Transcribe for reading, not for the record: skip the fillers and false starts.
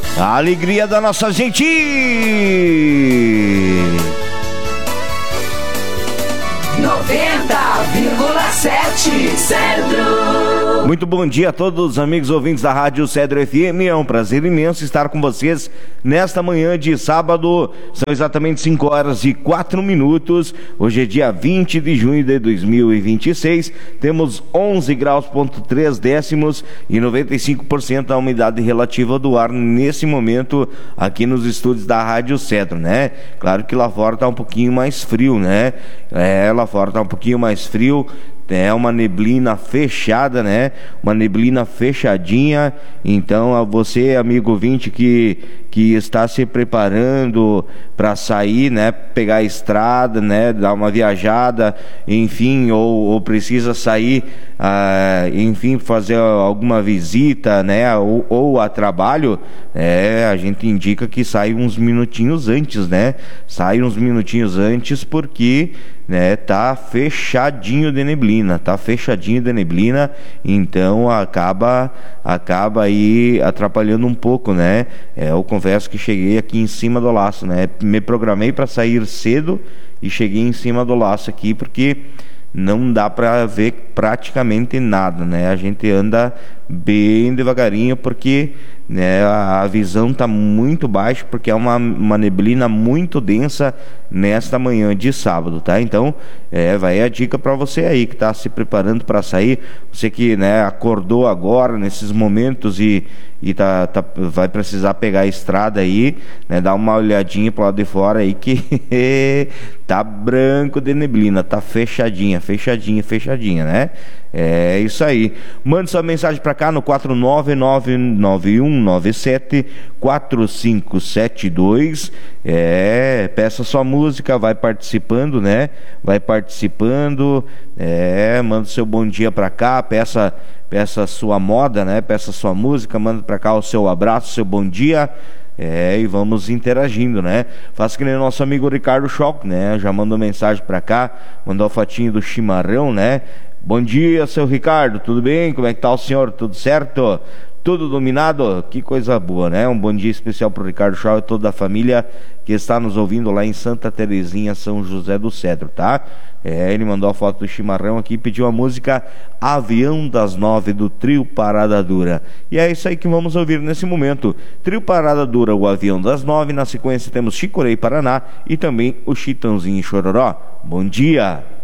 A alegria da nossa gente. 90,7 Cedro. Muito bom dia a todos os amigos ouvintes da Rádio Cedro FM. É um prazer imenso estar com vocês nesta manhã de sábado. São exatamente 5h04. Hoje é dia 20 de junho de 2026. Temos 11 graus,3 décimos e 95% a umidade relativa do ar nesse momento aqui nos estúdios da Rádio Cedro, né? Claro que lá fora tá um pouquinho mais frio, né? Lá fora tá um pouquinho mais frio. É uma neblina fechada, né? Uma neblina fechadinha. Então, a você, amigo ouvinte, que está se preparando para sair, né? Pegar a estrada, né? Dar uma viajada, enfim, ou precisa sair, enfim, fazer alguma visita, né? Ou a trabalho, a gente indica que sai uns minutinhos antes, né? Sai uns minutinhos antes porque, né? Tá fechadinho de neblina, então acaba aí atrapalhando um pouco, né? Eu confesso que cheguei aqui em cima do laço, né? Me programei para sair cedo e cheguei em cima do laço aqui porque não dá para ver praticamente nada, né? A gente anda bem devagarinho porque, né, a visão está muito baixa porque é uma neblina muito densa nesta manhã de sábado, tá? Então, vai a dica para você aí que está se preparando para sair, você que, né, acordou agora nesses momentos e vai precisar pegar a estrada aí, né? Dá uma olhadinha pro lado de fora aí que tá branco de neblina, tá fechadinha, né? É isso aí. Mande sua mensagem para cá no 49991974572. Peça sua música, vai participando, né? Manda seu bom dia para cá, peça sua moda, né? Peça sua música, manda para cá o seu abraço, seu bom dia. E vamos interagindo, né? Faça que nem o nosso amigo Ricardo Schock, né? Já mandou mensagem pra cá, mandou a fotinho do chimarrão, né? Bom dia, seu Ricardo, tudo bem? Como é que tá o senhor? Tudo certo? Tudo dominado? Que coisa boa, né? Um bom dia especial pro Ricardo Schock e toda a família que está nos ouvindo lá em Santa Terezinha, São José do Cedro, tá? Ele mandou a foto do chimarrão aqui e pediu a música Avião das 9 do Trio Parada Dura. E é isso aí que vamos ouvir nesse momento. Trio Parada Dura, o Avião das 9. Na sequência temos Chicorei Paraná e também o Chitãozinho e Chororó. Bom dia!